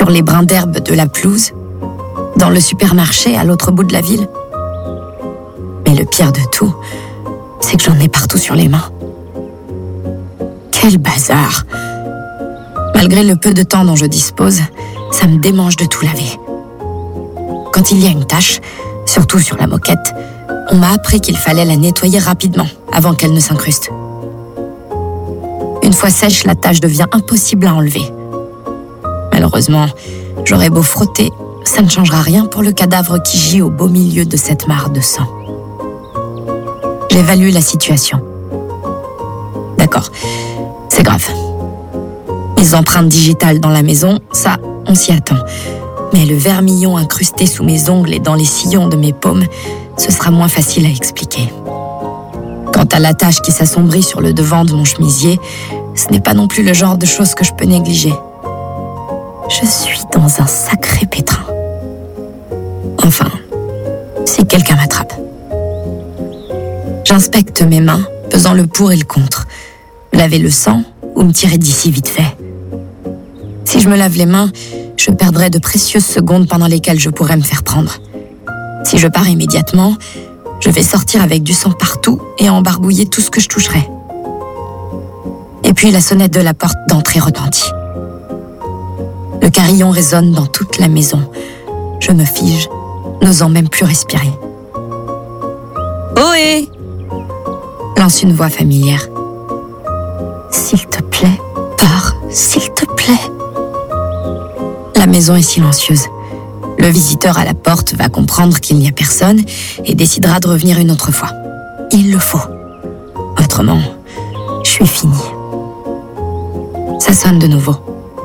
sur les brins d'herbe de la pelouse, dans le supermarché à l'autre bout de la ville. Mais le pire de tout, c'est que j'en ai partout sur les mains. Quel bazar! Malgré le peu de temps dont je dispose, ça me démange de tout laver. Quand il y a une tache, surtout sur la moquette, on m'a appris qu'il fallait la nettoyer rapidement avant qu'elle ne s'incruste. Une fois sèche, la tache devient impossible à enlever. Malheureusement, j'aurais beau frotter, ça ne changera rien pour le cadavre qui gît au beau milieu de cette mare de sang. J'évalue la situation. D'accord, c'est grave. Les empreintes digitales dans la maison, ça, on s'y attend. Mais le vermillon incrusté sous mes ongles et dans les sillons de mes paumes, ce sera moins facile à expliquer. Quant à la tache qui s'assombrit sur le devant de mon chemisier, ce n'est pas non plus le genre de choses que je peux négliger. Je suis dans un sacré pétrin. Enfin, si quelqu'un m'attrape. J'inspecte mes mains, pesant le pour et le contre. Laver le sang ou me tirer d'ici vite fait. Si je me lave les mains, je perdrai de précieuses secondes pendant lesquelles je pourrais me faire prendre. Si je pars immédiatement, je vais sortir avec du sang partout et embarbouiller tout ce que je toucherai. Et puis la sonnette de la porte d'entrée retentit. Le carillon résonne dans toute la maison. Je me fige, n'osant même plus respirer. « Ohé !» lance une voix familière. « S'il te plaît, pars, s'il te plaît. » La maison est silencieuse. Le visiteur à la porte va comprendre qu'il n'y a personne et décidera de revenir une autre fois. Il le faut. Autrement, je suis finie. Ça sonne de nouveau.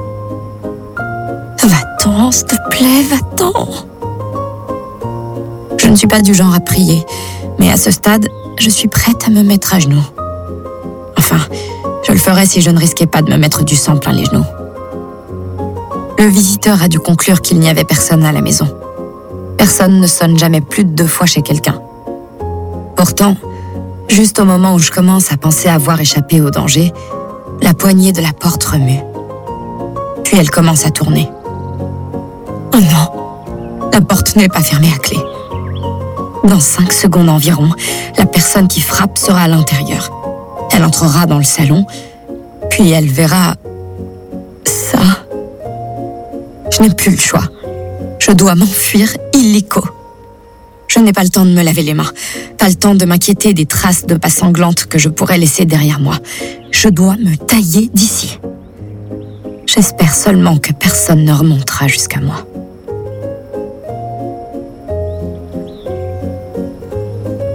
Va-t'en, s'il te plaît, va-t'en. Je ne suis pas du genre à prier, mais à ce stade, je suis prête à me mettre à genoux. Enfin, je le ferais si je ne risquais pas de me mettre du sang plein les genoux. Le visiteur a dû conclure qu'il n'y avait personne à la maison. Personne ne sonne jamais plus de 2 fois chez quelqu'un. Pourtant, juste au moment où je commence à penser avoir échappé au danger, la poignée de la porte remue. Puis elle commence à tourner. Oh non, la porte n'est pas fermée à clé. Dans 5 secondes environ, la personne qui frappe sera à l'intérieur. Elle entrera dans le salon, puis elle verra ça. Je n'ai plus le choix. Je dois m'enfuir illico. Je n'ai pas le temps de me laver les mains, pas le temps de m'inquiéter des traces de pas sanglantes que je pourrais laisser derrière moi. Je dois me tailler d'ici. J'espère seulement que personne ne remontera jusqu'à moi.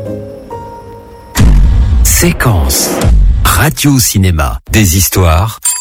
Séquence Radio Cinéma. Des histoires